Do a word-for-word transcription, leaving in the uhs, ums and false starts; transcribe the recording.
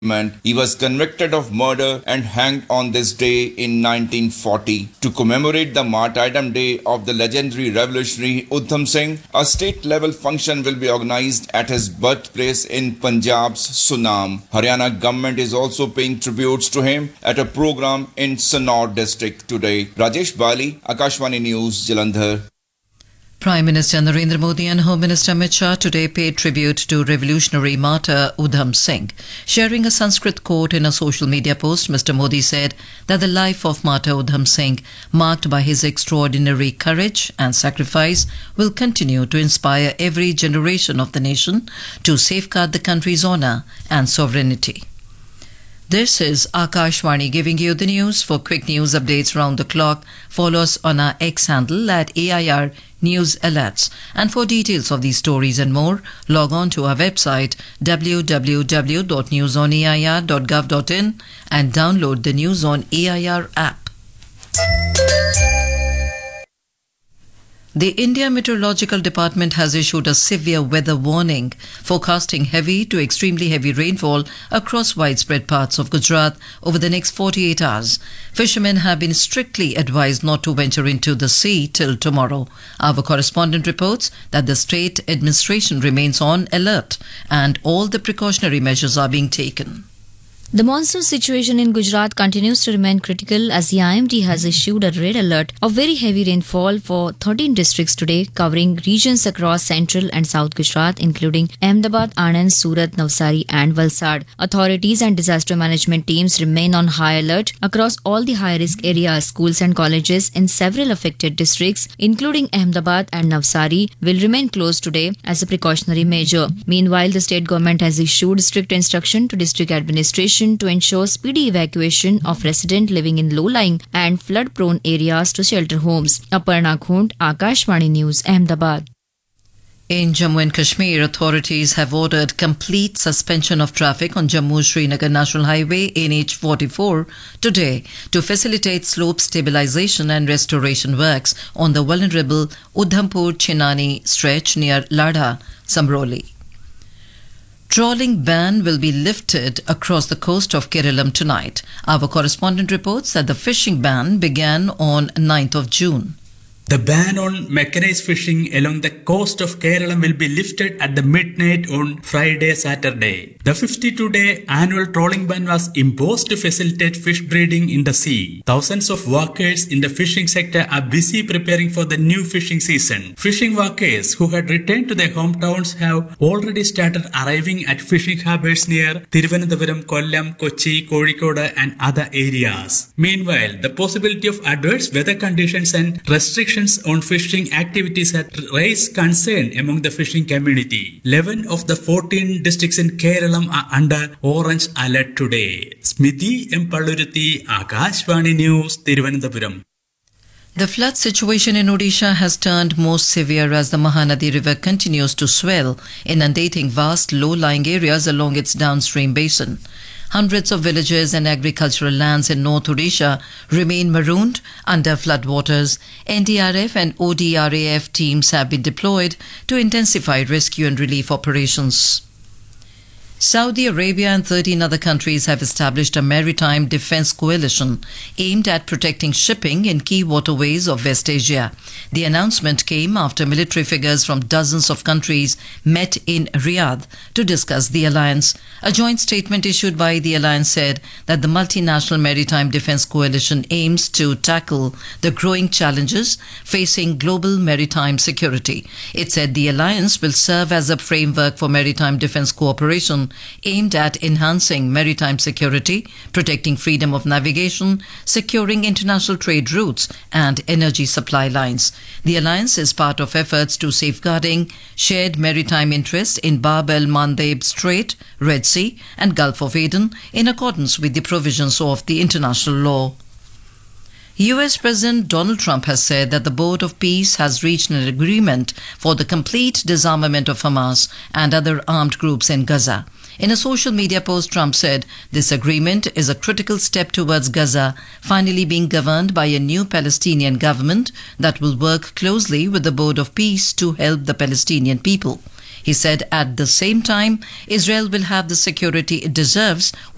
He was convicted of murder and hanged on this day in nineteen forty. To commemorate the Martyrdom Day of the legendary revolutionary Udham Singh, a state-level function will be organized at his birthplace in Punjab's Sunam. Haryana government is also paying tributes to him at a program in Sanaur district today. Rajesh Bali, Akashvani News, Jalandhar. Prime Minister Narendra Modi and Home Minister Amit Shah today paid tribute to revolutionary martyr Udham Singh. Sharing a Sanskrit quote in a social media post, Mister Modi said that the life of martyr Udham Singh, marked by his extraordinary courage and sacrifice, will continue to inspire every generation of the nation to safeguard the country's honour and sovereignty. This is Akashvani giving you the news. For quick news updates round the clock, follow us on our X handle at A I R News Alerts. And for details of these stories and more, log on to our website w w w dot news on a i r dot gov dot in and download the News on A I R app. The India Meteorological Department has issued a severe weather warning, forecasting heavy to extremely heavy rainfall across widespread parts of Gujarat over the next forty-eight hours. Fishermen have been strictly advised not to venture into the sea till tomorrow. Our correspondent reports that the state administration remains on alert and all the precautionary measures are being taken. The monsoon situation in Gujarat continues to remain critical as the I M D has issued a red alert of very heavy rainfall for thirteen districts today, covering regions across central and south Gujarat, including Ahmedabad, Anand, Surat, Navsari and Valsad. Authorities and disaster management teams remain on high alert across all the high-risk areas. Schools and colleges in several affected districts, including Ahmedabad and Navsari, will remain closed today as a precautionary measure. Meanwhile, the state government has issued strict instruction to district administration to ensure speedy evacuation of residents living in low-lying and flood-prone areas to shelter homes. Aparna Khund, Akashvani News, Ahmedabad. In Jammu and Kashmir, authorities have ordered complete suspension of traffic on Jammu-Srinagar National Highway N H forty-four today to facilitate slope stabilization and restoration works on the vulnerable Udhampur-Chinani stretch near Ladha, Samroli. Trawling ban will be lifted across the coast of Kerala tonight. Our correspondent reports that the fishing ban began on ninth of June. The ban on mechanized fishing along the coast of Kerala will be lifted at the midnight on Friday, Saturday. The fifty-two day annual trawling ban was imposed to facilitate fish breeding in the sea. Thousands of workers in the fishing sector are busy preparing for the new fishing season. Fishing workers who had returned to their hometowns have already started arriving at fishing harbours near Thiruvananthapuram, Kollam, Kochi, Kozhikode and other areas. Meanwhile, the possibility of adverse weather conditions and restrictions on fishing activities had raised concern among the fishing community. eleven of the fourteen districts in Kerala are under orange alert today. Smithy M. Palluruthi, Akashvani News, Thiruvananthapuram. The flood situation in Odisha has turned more severe as the Mahanadi River continues to swell, inundating vast low-lying areas along its downstream basin. Hundreds of villages and agricultural lands in North Odisha remain marooned under floodwaters. N D R F and O D R A F teams have been deployed to intensify rescue and relief operations. Saudi Arabia and thirteen other countries have established a maritime defense coalition aimed at protecting shipping in key waterways of West Asia. The announcement came after military figures from dozens of countries met in Riyadh to discuss the alliance. A joint statement issued by the alliance said that the multinational maritime defense coalition aims to tackle the growing challenges facing global maritime security. It said the alliance will serve as a framework for maritime defense cooperation aimed at enhancing maritime security, protecting freedom of navigation, securing international trade routes and energy supply lines. The alliance is part of efforts to safeguarding shared maritime interests in Bab el-Mandeb Strait, Red Sea and Gulf of Aden in accordance with the provisions of the international law. U S President Donald Trump has said that the Board of Peace has reached an agreement for the complete disarmament of Hamas and other armed groups in Gaza. In a social media post, Trump said this agreement is a critical step towards Gaza finally being governed by a new Palestinian government that will work closely with the Board of Peace to help the Palestinian people. He said at the same time, Israel will have the security it deserves